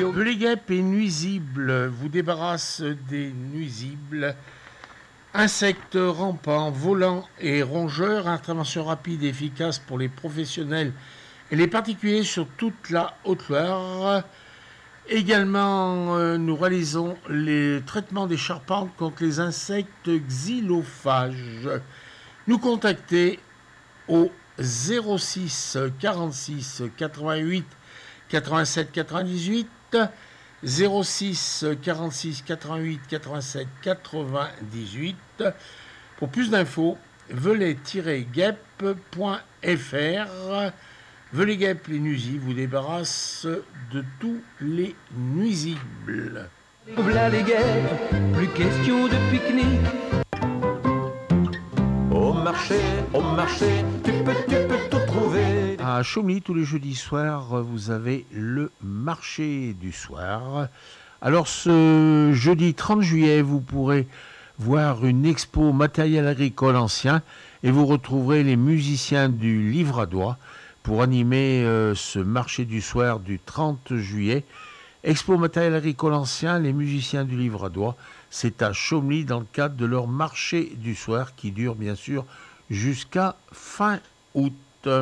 radio. Velay guêpes et nuisibles vous débarrasse des nuisibles. Insectes rampants, volants et rongeurs, intervention rapide et efficace pour les professionnels et les particuliers sur toute la Haute-Loire. Également, nous réalisons les traitements des charpentes contre les insectes xylophages. Nous contacter au 06 46 88 87 98, 06 46 88 87 98. Pour plus d'infos, velay-guêpes.fr. Velay guêpes les nuisibles vous débarrasse de tous les nuisibles. V'là les guêpes, plus question de pique-nique. Au marché, tu peux tout trouver. À Chaumy, tous les jeudis soirs, vous avez le marché du soir. Alors ce jeudi 30 juillet, vous pourrez voir une expo matériel agricole ancien et vous retrouverez les musiciens du Livre à Doigt pour animer ce marché du soir du 30 juillet. Expo matériel agricole ancien, les musiciens du Livre à Doigt, c'est à Chaumy dans le cadre de leur marché du soir qui dure bien sûr jusqu'à fin août.